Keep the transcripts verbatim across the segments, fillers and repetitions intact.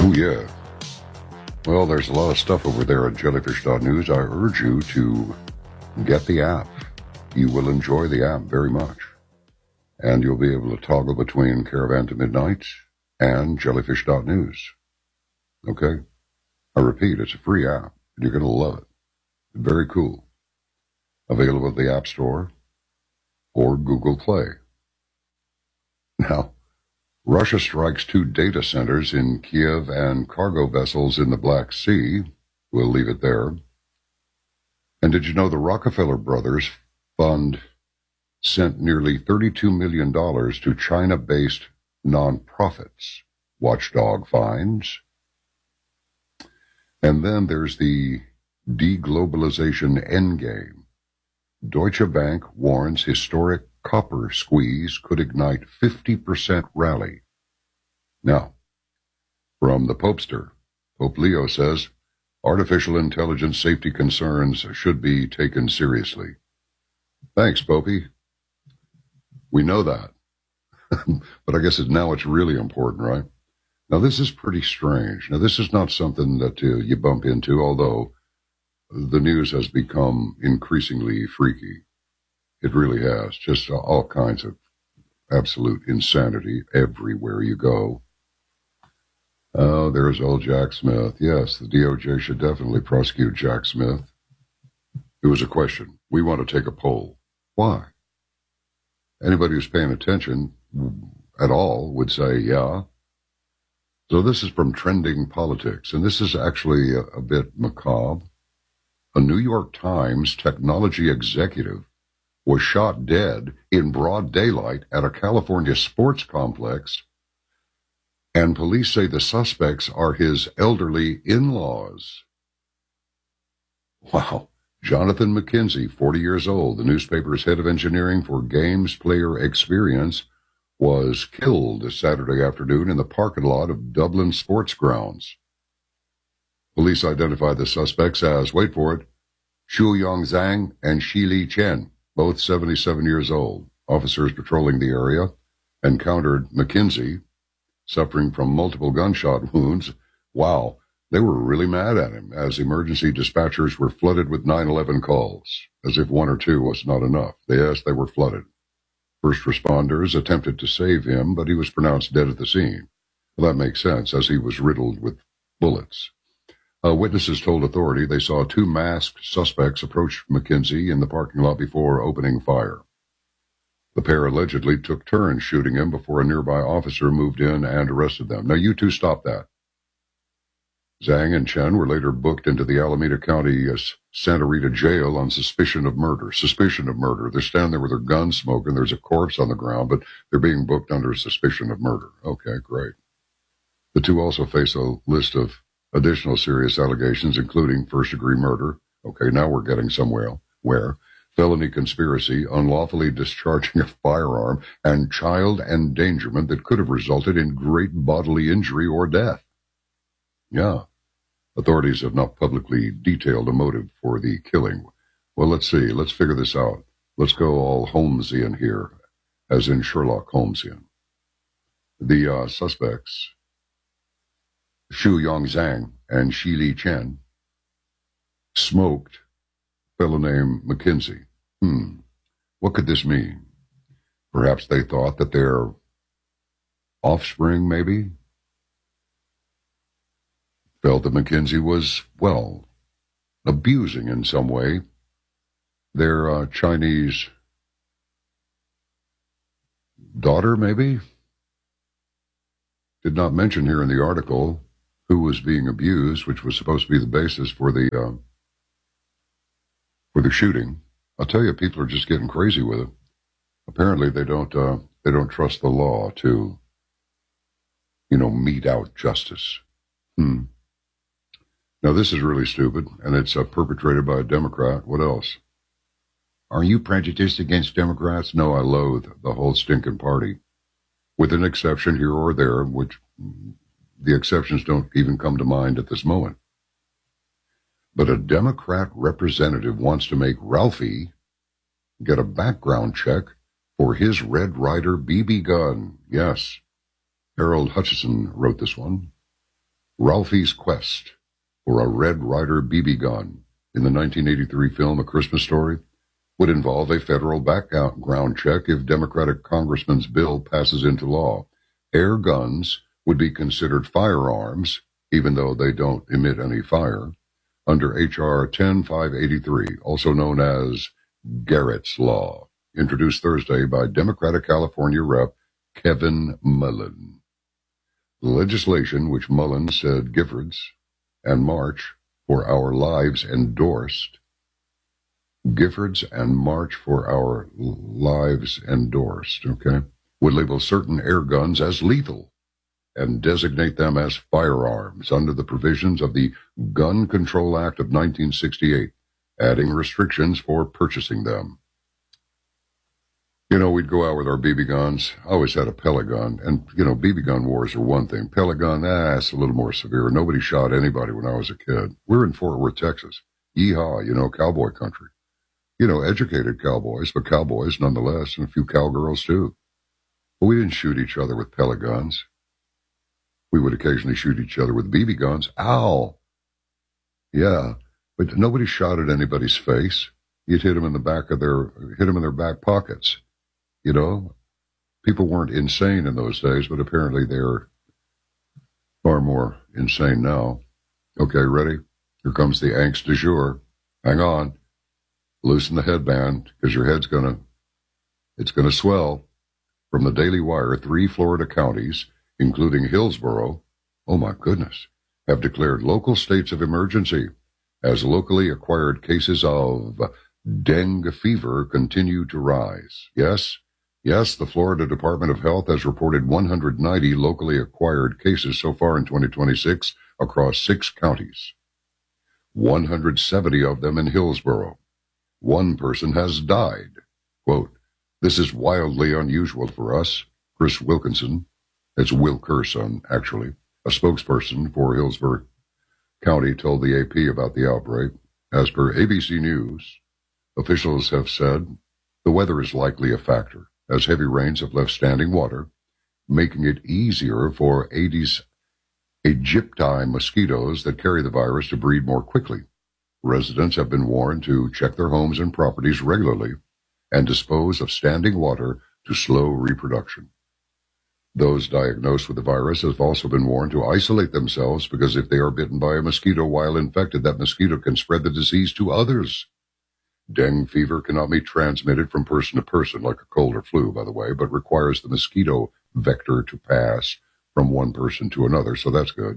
Oh, yeah. Well, there's a lot of stuff over there at jellyfish dot news. I urge you to get the app. You will enjoy the app very much. And you'll be able to toggle between Caravan to Midnight and jellyfish dot news. Okay? I repeat, it's a free app, and you're going to love it. Very cool. Available at the App Store or Google Play. Now, Russia strikes two data centers in Kiev and cargo vessels in the Black Sea. We'll leave it there. And did you know the Rockefeller Brothers Fund sent nearly thirty-two million dollars to China-based nonprofits? Watchdog finds. And then there's the deglobalization endgame. Deutsche Bank warns historic copper squeeze could ignite fifty percent rally. Now, from the Popester, Pope Leo says, artificial intelligence safety concerns should be taken seriously. Thanks, Popey. We know that. But I guess it, now it's really important, right? Now, this is pretty strange. Now, this is not something that uh, you bump into, although the news has become increasingly freaky. It really has. Just all kinds of absolute insanity everywhere you go. Oh, there's old Jack Smith. Yes, the D O J should definitely prosecute Jack Smith. It was a question. We want to take a poll. Why? Anybody who's paying attention at all would say, yeah. So this is from Trending Politics, and this is actually a, a bit macabre. A New York Times technology executive was shot dead in broad daylight at a California sports complex, and police say the suspects are his elderly in-laws. Wow. Jonathan McKenzie, forty years old, the newspaper's head of engineering for Games Player Experience, was killed this Saturday afternoon in the parking lot of Dublin Sports Grounds. Police identified the suspects as, wait for it, Xu Yong Zhang and Shi Li Chen, both seventy-seven years old. Officers patrolling the area encountered McKenzie, suffering from multiple gunshot wounds. Wow, they were really mad at him as emergency dispatchers were flooded with nine eleven calls, as if one or two was not enough. Yes, they were flooded. First responders attempted to save him, but he was pronounced dead at the scene. Well, that makes sense, as he was riddled with bullets. Uh, witnesses told authority they saw two masked suspects approach McKenzie in the parking lot before opening fire. The pair allegedly took turns shooting him before a nearby officer moved in and arrested them. Now, you two stop that. Zhang and Chen were later booked into the Alameda County uh, Santa Rita jail on suspicion of murder. Suspicion of murder. They're standing there with their guns smoking. There's a corpse on the ground, but they're being booked under suspicion of murder. Okay, great. The two also face a list of additional serious allegations, including first-degree murder. Okay, now we're getting somewhere. Where? Felony conspiracy, unlawfully discharging a firearm, and child endangerment that could have resulted in great bodily injury or death. Yeah. Authorities have not publicly detailed a motive for the killing. Well, let's see. Let's figure this out. Let's go all Holmesian here, as in Sherlock Holmesian. The uh, suspects, Xu Yong Zhang and Shi Li Chen, smoked a fellow named McKenzie. Hmm. What could this mean? Perhaps they thought that their offspring, maybe, felt that McKenzie was, well, abusing in some way their uh, Chinese daughter, maybe? Did not mention here in the article who was being abused, which was supposed to be the basis for the uh, for the shooting. I'll tell you, people are just getting crazy with it. Apparently, they don't uh, they don't trust the law to, you know, mete out justice. Hmm. Now, this is really stupid, and it's uh, perpetrated by a Democrat. What else? Are you prejudiced against Democrats? No, I loathe the whole stinking party, with an exception here or there, which the exceptions don't even come to mind at this moment. But a Democrat representative wants to make Ralphie get a background check for his Red Ryder B B gun. Yes, Harold Hutchison wrote this one. Ralphie's quest for a Red Ryder B B gun in the nineteen eighty-three film A Christmas Story would involve a federal background check if Democratic congressman's bill passes into law. Air guns would be considered firearms, even though they don't emit any fire, under H R ten five eighty-three, also known as Garrett's Law, introduced Thursday by Democratic California Rep Kevin Mullin. The legislation, which Mullin said Giffords and March for Our Lives endorsed, Giffords and March for Our Lives endorsed, okay, would label certain air guns as lethal and designate them as firearms under the provisions of the Gun Control Act of nineteen sixty-eight, adding restrictions for purchasing them. You know, we'd go out with our B B guns. I always had a pellet gun, and, you know, B B gun wars are one thing. Pellet gun, ah, it's a little more severe. Nobody shot anybody when I was a kid. We're in Fort Worth, Texas. Yeehaw, you know, cowboy country. You know, educated cowboys, but cowboys nonetheless, and a few cowgirls too. But we didn't shoot each other with pellet guns. We would occasionally shoot each other with B B guns. Ow! Yeah, but nobody shot at anybody's face. You'd hit them in the back of their, hit them in their back pockets. You know, people weren't insane in those days, but apparently they're far more insane now. Okay, ready? Here comes the angst du jour. Hang on. Loosen the headband, because your head's gonna, it's gonna swell. From the Daily Wire, three Florida counties, including Hillsborough, oh my goodness, have declared local states of emergency as locally acquired cases of dengue fever continue to rise. Yes, yes, the Florida Department of Health has reported one hundred ninety locally acquired cases so far in twenty twenty-six across six counties. one hundred seventy of them in Hillsborough. One person has died. Quote, "This is wildly unusual for us," Chris Wilkinson, it's Wilkerson, actually, a spokesperson for Hillsborough County, told the A P about the outbreak. As per A B C News, officials have said the weather is likely a factor, as heavy rains have left standing water, making it easier for Aedes aegypti mosquitoes that carry the virus to breed more quickly. Residents have been warned to check their homes and properties regularly and dispose of standing water to slow reproduction. Those diagnosed with the virus have also been warned to isolate themselves because if they are bitten by a mosquito while infected, that mosquito can spread the disease to others. Dengue fever cannot be transmitted from person to person like a cold or flu, by the way, but requires the mosquito vector to pass from one person to another, so that's good.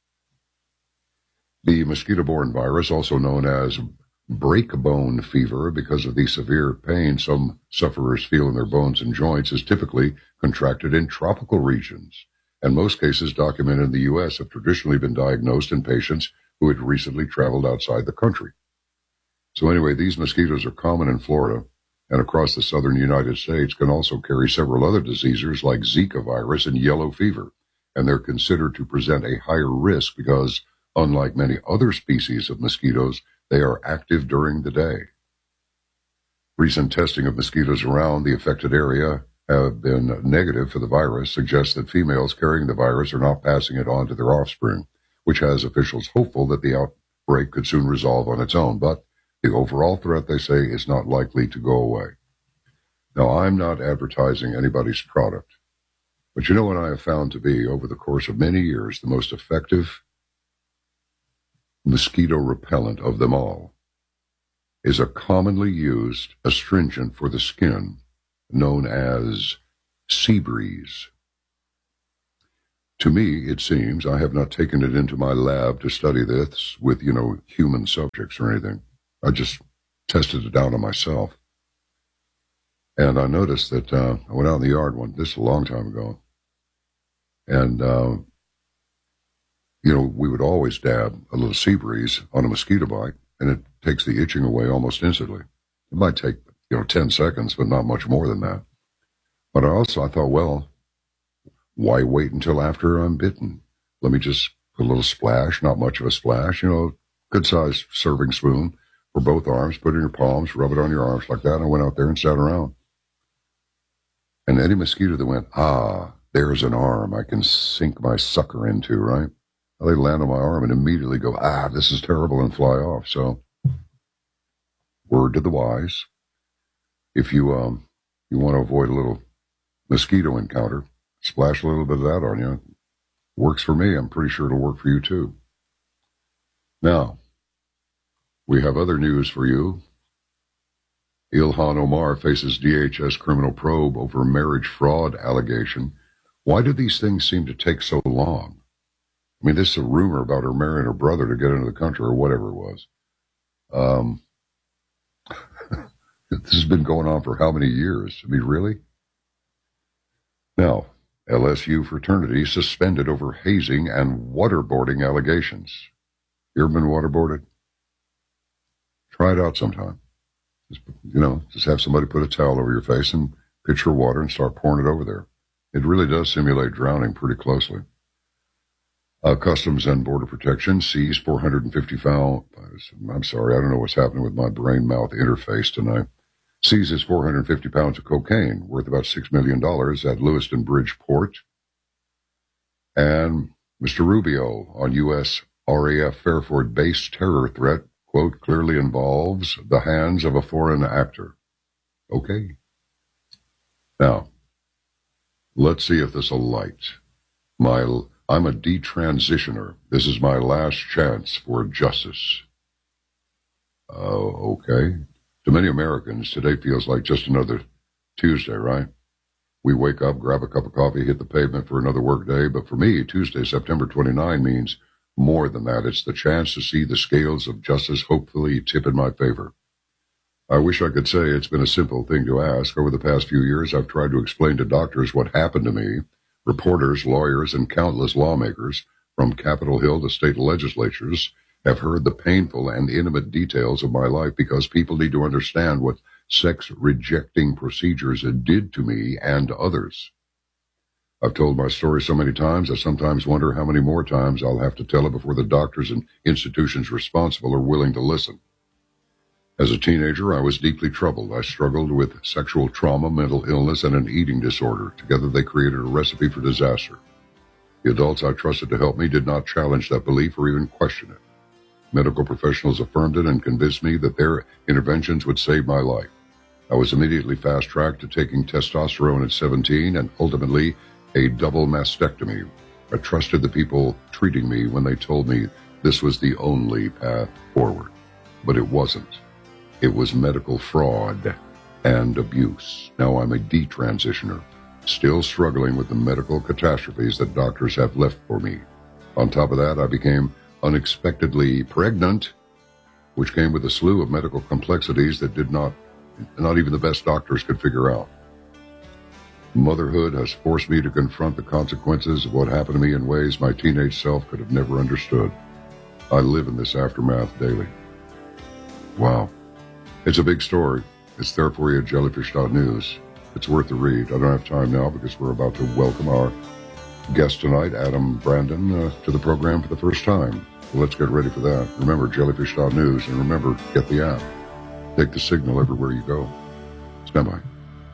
The mosquito-borne virus, also known as break-bone fever, because of the severe pain some sufferers feel in their bones and joints, is typically contracted in tropical regions, and most cases documented in the U S have traditionally been diagnosed in patients who had recently traveled outside the country. So anyway, these mosquitoes are common in Florida and across the southern United States, can also carry several other diseases like Zika virus and yellow fever, and they're considered to present a higher risk because, unlike many other species of mosquitoes, they are active during the day. Recent testing of mosquitoes around the affected area have been negative for the virus, suggests that females carrying the virus are not passing it on to their offspring, which has officials hopeful that the outbreak could soon resolve on its own. But the overall threat, they say, is not likely to go away. Now, I'm not advertising anybody's product, but you know what I have found to be, over the course of many years, the most effective mosquito repellent of them all is a commonly used astringent for the skin known as Seabreeze. To me, it seems, I have not taken it into my lab to study this with, you know, human subjects or anything. I just tested it out on myself. And I noticed that uh, I went out in the yard one, this is a long time ago, and uh, you know, we would always dab a little Seabreeze on a mosquito bite, and it takes the itching away almost instantly. It might take, you know, ten seconds, but not much more than that. But I also, I thought, well, why wait until after I'm bitten? Let me just put a little splash, not much of a splash, you know, good-sized serving spoon for both arms, put it in your palms, rub it on your arms like that, and I went out there and sat around. And any mosquito that went, ah, there's an arm I can sink my sucker into, right? They land on my arm and immediately go, ah, this is terrible, and fly off. So, word to the wise. If you um you want to avoid a little mosquito encounter, splash a little bit of that on you. Works for me. I'm pretty sure it'll work for you too. Now, we have other news for you. Ilhan Omar faces D H S criminal probe over marriage fraud allegation. Why do these things seem to take so long? I mean, this is a rumor about her marrying her brother to get into the country or whatever it was. Um, this has been going on for how many years? I mean, really? Now, L S U fraternity suspended over hazing and waterboarding allegations. You ever been waterboarded? Try it out sometime. Just, you know, just have somebody put a towel over your face and pitch your water and start pouring it over there. It really does simulate drowning pretty closely. Uh, Customs and Border Protection seized four hundred fifty pounds. I'm sorry, I don't know what's happening with my brain-mouth interface tonight. Seizes four hundred fifty pounds of cocaine, worth about six million dollars, at Lewiston Bridge Port. And Mister Rubio on U S R A F Fairford base terror threat, quote, clearly involves the hands of a foreign actor. Okay. Now, let's see if this will light. My, I'm a detransitioner. This is my last chance for justice. Oh, uh, okay. To many Americans, today feels like just another Tuesday, right? We wake up, grab a cup of coffee, hit the pavement for another work day. But for me, Tuesday, September twenty-ninth means more than that. It's the chance to see the scales of justice hopefully tip in my favor. I wish I could say it's been a simple thing to ask. Over the past few years, I've tried to explain to doctors what happened to me, reporters, lawyers, and countless lawmakers, from Capitol Hill to state legislatures, have heard the painful and intimate details of my life because people need to understand what sex-rejecting procedures did to me and others. I've told my story so many times, I sometimes wonder how many more times I'll have to tell it before the doctors and institutions responsible are willing to listen. As a teenager, I was deeply troubled. I struggled with sexual trauma, mental illness, and an eating disorder. Together, they created a recipe for disaster. The adults I trusted to help me did not challenge that belief or even question it. Medical professionals affirmed it and convinced me that their interventions would save my life. I was immediately fast-tracked to taking testosterone at seventeen and ultimately a double mastectomy. I trusted the people treating me when they told me this was the only path forward. But it wasn't. It was medical fraud and abuse. Now I'm a detransitioner, still struggling with the medical catastrophes that doctors have left for me. On top of that, I became unexpectedly pregnant, which came with a slew of medical complexities that did not, not even the best doctors could figure out. Motherhood has forced me to confront the consequences of what happened to me in ways my teenage self could have never understood. I live in this aftermath daily. Wow. It's a big story. It's there for you at jellyfish dot news. It's worth the read. I don't have time now because we're about to welcome our guest tonight, Adam Brandon, uh, to the program for the first time. So let's get ready for that. Remember, jellyfish dot news, and remember, get the app. Take the signal everywhere you go. Stand by.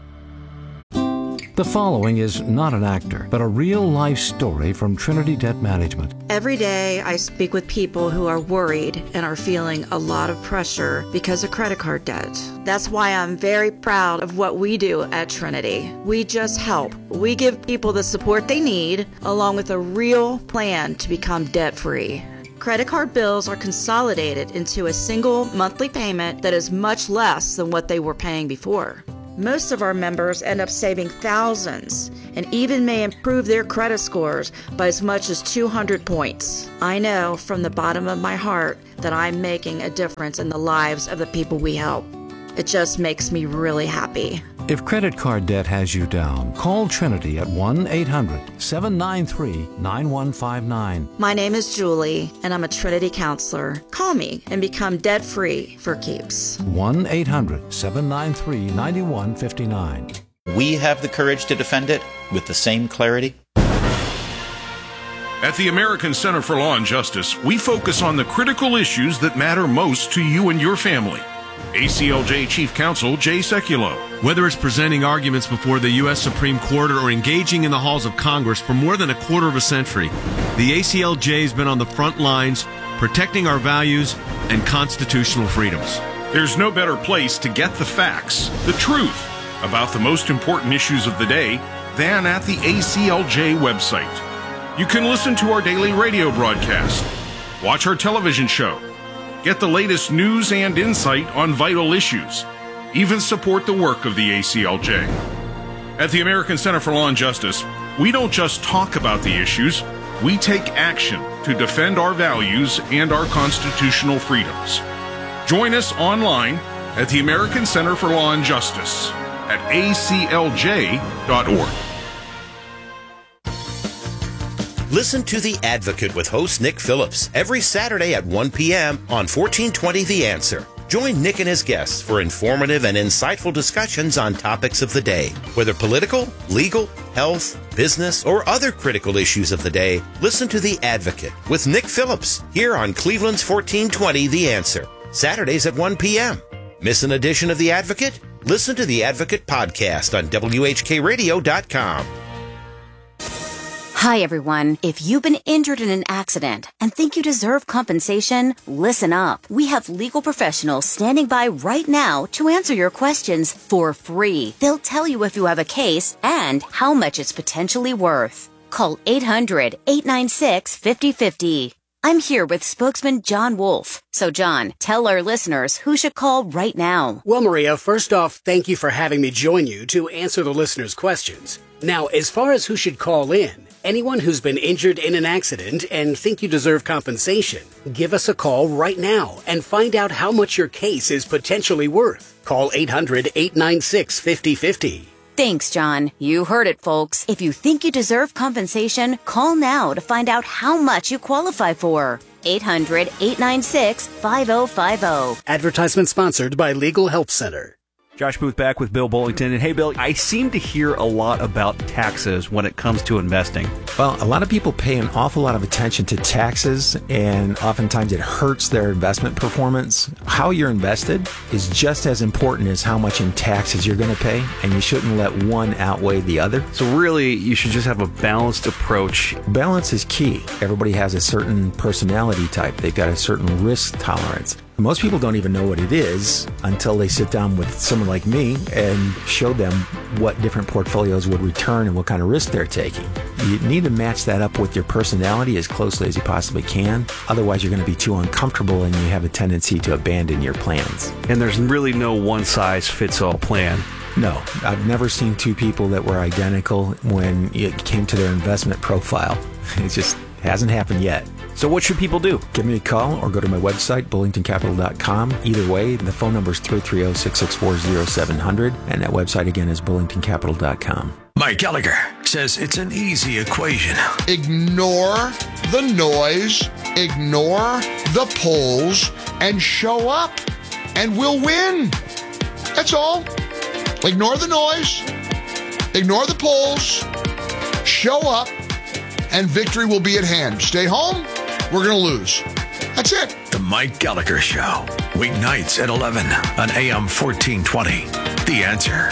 The following is not an actor, but a real-life story from Trinity Debt Management. Every day I speak with people who are worried and are feeling a lot of pressure because of credit card debt. That's why I'm very proud of what we do at Trinity. We just help. We give people the support they need, along with a real plan to become debt-free. Credit card bills are consolidated into a single monthly payment that is much less than what they were paying before. Most of our members end up saving thousands and even may improve their credit scores by as much as two hundred points. I know from the bottom of my heart that I'm making a difference in the lives of the people we help. It just makes me really happy. If credit card debt has you down, call Trinity at one eight hundred seven nine three nine one five nine. My name is Julie, and I'm a Trinity counselor. Call me and become debt-free for keeps. one eight hundred seven nine three nine one five nine. We have the courage to defend it with the same clarity. At the American Center for Law and Justice, we focus on the critical issues that matter most to you and your family. A C L J Chief Counsel Jay Sekulow. Whether it's presenting arguments before the U S Supreme Court or engaging in the halls of Congress for more than a quarter of a century, The A C L J has been on the front lines protecting our values and constitutional freedoms. There's no better place to get the facts, the truth, about the most important issues of the day than at the A C L J website. You can listen to our daily radio broadcast, watch our television show, get the latest news and insight on vital issues, even support the work of the A C L J. At the American Center for Law and Justice, we don't just talk about the issues, we take action to defend our values and our constitutional freedoms. Join us online at the American Center for Law and Justice at A C L J dot org. Listen to The Advocate with host Nick Phillips every Saturday at one p.m. on fourteen twenty The Answer. Join Nick and his guests for informative and insightful discussions on topics of the day. Whether political, legal, health, business, or other critical issues of the day, listen to The Advocate with Nick Phillips here on Cleveland's fourteen twenty The Answer. Saturdays at one p.m. Miss an edition of The Advocate? Listen to The Advocate podcast on W H K radio dot com. Hi, everyone. If you've been injured in an accident and think you deserve compensation, listen up. We have legal professionals standing by right now to answer your questions for free. They'll tell you if you have a case and how much it's potentially worth. Call eight hundred, eight nine six, five oh five oh. I'm here with spokesman John Wolf. So, John, tell our listeners who should call right now. Well, Maria, first off, thank you for having me join you to answer the listeners' questions. Now, as far as who should call in, anyone who's been injured in an accident and think you deserve compensation, give us a call right now and find out how much your case is potentially worth. Call eight hundred, eight nine six, five oh five oh. Thanks, John. You heard it, folks. If you think you deserve compensation, call now to find out how much you qualify for. eight hundred, eight nine six, five oh five oh. Advertisement sponsored by Legal Help Center. Josh Booth back with Bill Bullington. And hey, Bill, I seem to hear a lot about taxes when it comes to investing. Well, a lot of people pay an awful lot of attention to taxes, and oftentimes it hurts their investment performance. How you're invested is just as important as how much in taxes you're going to pay, and you shouldn't let one outweigh the other. So really, you should just have a balanced approach. Balance is key. Everybody has a certain personality type. They've got a certain risk tolerance. Most people don't even know what it is until they sit down with someone like me and show them what different portfolios would return and what kind of risk they're taking. You need to match that up with your personality as closely as you possibly can. Otherwise, you're going to be too uncomfortable and you have a tendency to abandon your plans. And there's really no one-size-fits-all plan. No, I've never seen two people that were identical when it came to their investment profile. It just hasn't happened yet. So what should people do? Give me a call or go to my website, bullington capital dot com. Either way, the phone number is three three zero, six six four, zero seven zero zero, and that website again is bullington capital dot com. Mike Gallagher says it's an easy equation. Ignore the noise, ignore the polls, and show up, and we'll win. That's all. Ignore the noise, ignore the polls, show up, and victory will be at hand. Stay home, we're going to lose. That's it. The Mike Gallagher Show, weeknights at eleven on A M fourteen twenty. The Answer.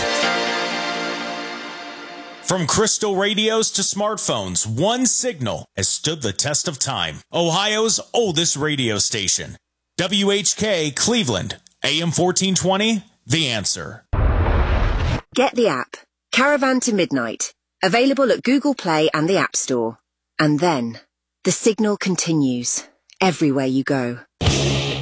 From crystal radios to smartphones, one signal has stood the test of time. Ohio's oldest radio station. W H K Cleveland, A M fourteen twenty, The Answer. Get the app, Caravan to Midnight. Available at Google Play and the App Store. And then, the signal continues everywhere you go.